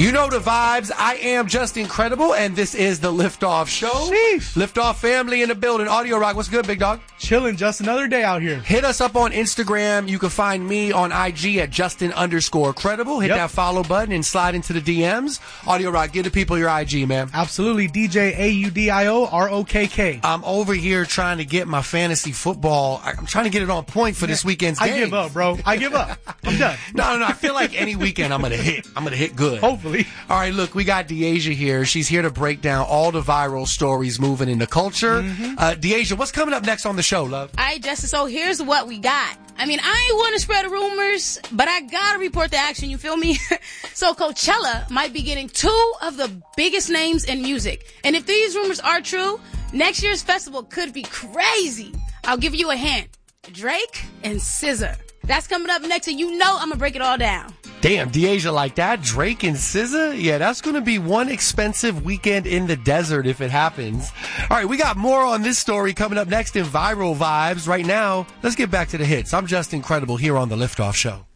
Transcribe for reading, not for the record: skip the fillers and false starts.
You know the vibes. I am just incredible, and this is the Liftoff Show. Sheesh. Liftoff family in the building. Audio Rock, what's good, big dog? Chilling, just another day out here. Hit us up on Instagram. You can find me on IG at Justin_credible. Hit that follow button and slide into the DMs. Audio Rock, give the people your IG, man. Absolutely. DJ AUDIOROKK. I'm over here trying to get my fantasy football. I'm trying to get it on point for this weekend's game. I give up, bro. I give up. I'm done. No. I feel like any weekend I'm going to hit. I'm going to hit good. Hopefully. All right, look, we got Deasia here. She's here to break down all the viral stories moving in the culture. Deasia, what's coming up next on the show, love? All right, Justin, so here's what we got. I mean, I ain't want to spread rumors, but I got to report the action, you feel me? So Coachella might be getting 2 of the biggest names in music. And if these rumors are true, next year's festival could be crazy. I'll give you a hint. Drake and SZA. That's coming up next, and you know I'm going to break it all down. Damn, Deasia like that? Drake and SZA? Yeah, that's going to be one expensive weekend in the desert if it happens. All right, we got more on this story coming up next in Viral Vibes. Right now, let's get back to the hits. I'm just incredible here on the Liftoff Show.